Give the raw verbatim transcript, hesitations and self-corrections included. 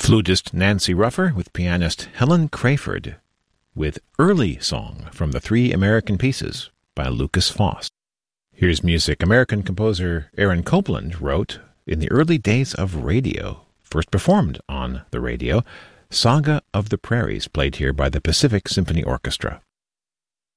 Flutist Nancy Ruffer with pianist Helen Crayford with Early Song from the Three American Pieces by Lukas Foss. Here's music American composer Aaron Copland wrote in the early days of radio, first performed on the radio, Saga of the Prairies, played here by the Pacific Symphony Orchestra.